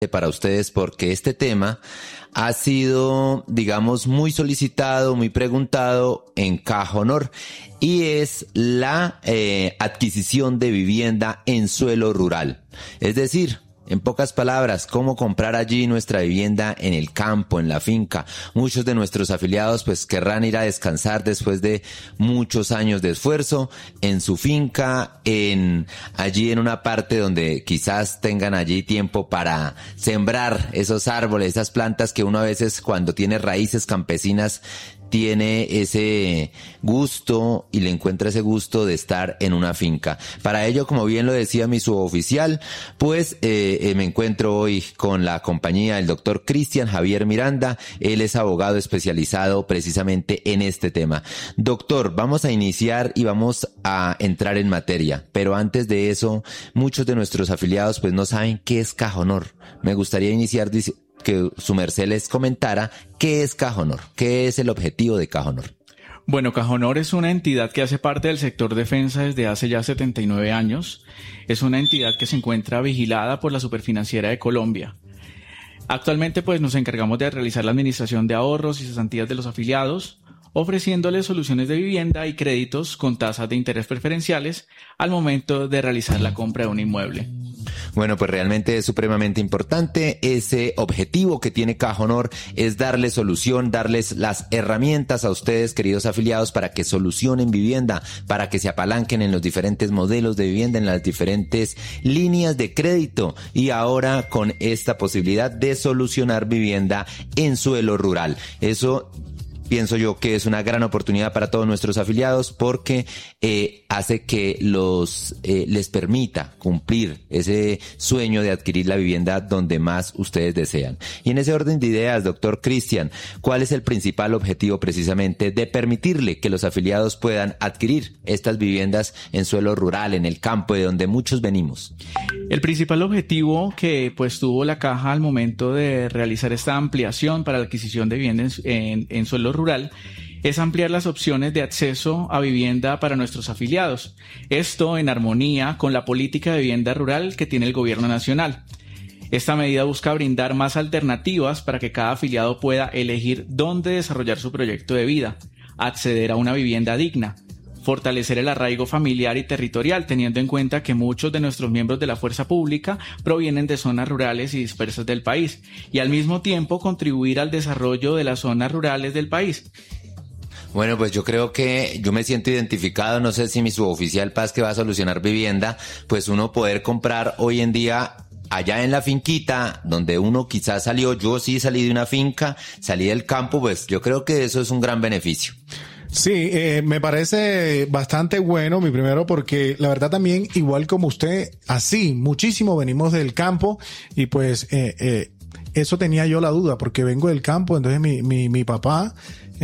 para ustedes porque este tema ha sido, digamos, muy solicitado, muy preguntado en Caja Honor, y es la adquisición de vivienda en suelo rural. Es decir, en pocas palabras, cómo comprar allí nuestra vivienda en el campo, en la finca. Muchos de nuestros afiliados pues querrán ir a descansar después de muchos años de esfuerzo en su finca, allí en una parte donde quizás tengan allí tiempo para sembrar esos árboles, esas plantas que uno a veces cuando tiene raíces campesinas tiene ese gusto y le encuentra ese gusto de estar en una finca. Para ello, como bien lo decía mi suboficial, pues me encuentro hoy con la compañía del doctor Cristian Javier Miranda. Él es abogado especializado precisamente en este tema. Doctor, vamos a iniciar y vamos a entrar en materia, pero antes de eso, muchos de nuestros afiliados pues no saben qué es Caja Honor. Me gustaría iniciar que su merced les comentara qué es Caja Honor, qué es el objetivo de Caja Honor. Bueno, Caja Honor es una entidad que hace parte del sector defensa desde hace ya 79 años. Es una entidad que se encuentra vigilada por la Superfinanciera de Colombia. Actualmente pues nos encargamos de realizar la administración de ahorros y cesantías de los afiliados, ofreciéndoles soluciones de vivienda y créditos con tasas de interés preferenciales al momento de realizar la compra de un inmueble. Bueno, pues realmente es supremamente importante. Ese objetivo que tiene Caja Honor es darles solución, darles las herramientas a ustedes, queridos afiliados, para que solucionen vivienda, para que se apalanquen en los diferentes modelos de vivienda, en las diferentes líneas de crédito, y ahora con esta posibilidad de solucionar vivienda en suelo rural. Eso pienso yo que es una gran oportunidad para todos nuestros afiliados porque hace que les permita cumplir ese sueño de adquirir la vivienda donde más ustedes desean. Y en ese orden de ideas, doctor Cristian, ¿cuál es el principal objetivo precisamente de permitirle que los afiliados puedan adquirir estas viviendas en suelo rural, en el campo, de donde muchos venimos? El principal objetivo que pues tuvo la Caja al momento de realizar esta ampliación para la adquisición de vivienda en suelo rural es ampliar las opciones de acceso a vivienda para nuestros afiliados. Esto en armonía con la política de vivienda rural que tiene el gobierno nacional. Esta medida busca brindar más alternativas para que cada afiliado pueda elegir dónde desarrollar su proyecto de vida, acceder a una vivienda digna, fortalecer el arraigo familiar y territorial, teniendo en cuenta que muchos de nuestros miembros de la fuerza pública provienen de zonas rurales y dispersas del país, y al mismo tiempo contribuir al desarrollo de las zonas rurales del país. Bueno, pues yo creo que yo me siento identificado, no sé si mi suboficial Paz, que va a solucionar vivienda, pues uno poder comprar hoy en día allá en la finquita, donde uno quizás salió, yo sí salí de una finca, salí del campo, pues yo creo que eso es un gran beneficio. Sí, me parece bastante bueno, mi primero, porque la verdad también, igual como usted, así, muchísimo venimos del campo y pues eso tenía yo la duda, porque vengo del campo, entonces mi papá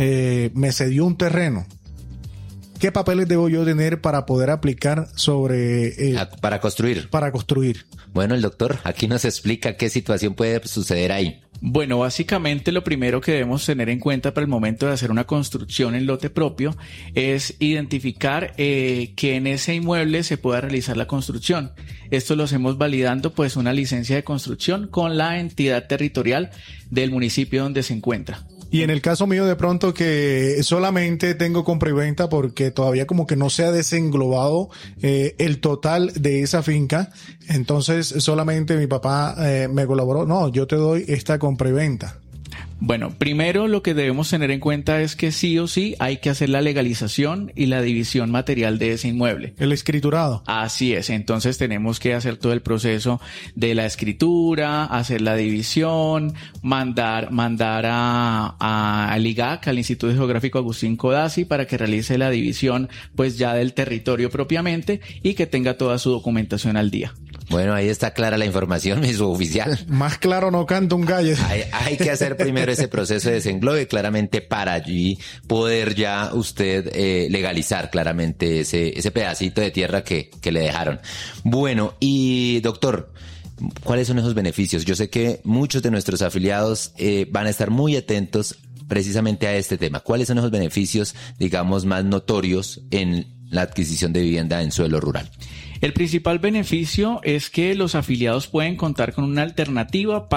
me cedió un terreno. ¿Qué papeles debo yo tener para poder aplicar sobre... para construir? Para construir. Bueno, el doctor aquí nos explica qué situación puede suceder ahí. Bueno, básicamente lo primero que debemos tener en cuenta para el momento de hacer una construcción en lote propio es identificar que en ese inmueble se pueda realizar la construcción. Esto lo hacemos validando pues una licencia de construcción con la entidad territorial del municipio donde se encuentra. Y en el caso mío de pronto que solamente tengo compra y venta porque todavía como que no se ha desenglobado el total de esa finca, entonces solamente mi papá me colaboró, no, yo te doy esta compra y venta. Bueno, primero lo que debemos tener en cuenta es que sí o sí hay que hacer la legalización y la división material de ese inmueble. El escriturado. Así es, entonces tenemos que hacer todo el proceso de la escritura, hacer la división, mandar al IGAC, al Instituto Geográfico Agustín Codazzi, para que realice la división pues ya del territorio propiamente y que tenga toda su documentación al día. Bueno, ahí está clara la información, mi suboficial. Más claro no canta un gallo. Hay que hacer primero ese proceso de desenglobe claramente para allí poder ya usted legalizar claramente ese pedacito de tierra que le dejaron. Bueno, y doctor, ¿cuáles son esos beneficios? Yo sé que muchos de nuestros afiliados van a estar muy atentos precisamente a este tema. ¿Cuáles son esos beneficios, digamos, más notorios en la adquisición de vivienda en suelo rural? El principal beneficio es que los afiliados pueden contar con una alternativa